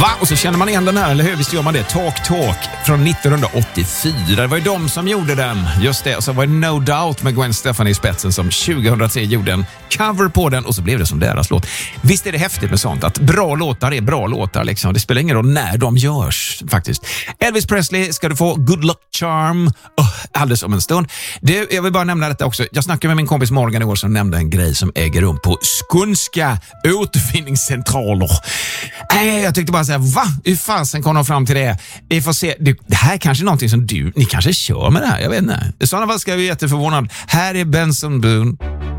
Va? Och så känner man igen den här, eller hur? Visst gör man det? Talk Talk från 1984. Det var ju de som gjorde den. Just det. Och så var det No Doubt med Gwen Stefani i spetsen som 2003 gjorde en cover på den och så blev det som deras låt. Visst är det häftigt med sånt att bra låtar är bra låtar liksom. Det spelar ingen roll när de görs faktiskt. Elvis Presley ska du få Good Luck Charm alldeles om en stund. Jag vill bara nämna detta också. Jag snackade med min kompis Morgan igår som nämnde en grej som äger rum på Skånska återvinningscentraler. Jag tyckte bara säga, va? Hur fasen kom de fram till det? Vi får se. Det här är kanske någonting som ni kanske kör med det här. Jag vet inte. I sådana fall ska vi jätteförvånad. Här är Benson Boone.